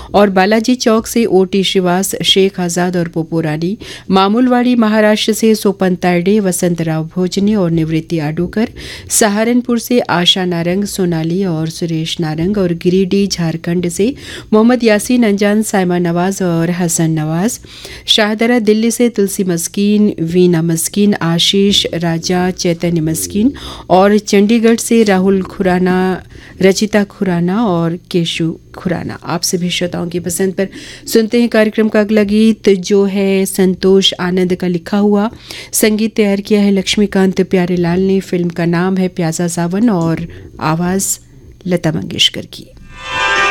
और बालाजी चौक से ओटी श्रीवास, शेख आजाद और पोपोरानी, मामूलवाड़ी महाराष्ट्र से सोपन तायडे, वसंतराव भोजने और निवृत्ति आडूकर, सहारनपुर से आशा नारंग, सोनाली और सुरेश नारंग और गिरिडीह झारखंड से मोहम्मद यासीन अंजान, साइमा नवाज और हसन नवाज, शाहदरा दिल्ली से तुलसी मस्कीन, वीना मस्कीन, आशीष राजा, चैतन्य मस्कीन और चंडीगढ़ से राहुल खुराना, रचिता खुराना और केशु खुराना। आप सभी श्रोताओं की पसंद पर सुनते हैं कार्यक्रम का अगला गीत, जो है संतोष आनंद का लिखा हुआ। संगीत तैयार किया है लक्ष्मीकांत प्यारेलाल ने। फिल्म का नाम है प्यासा सावन और आवाज़ लता मंगेशकर की।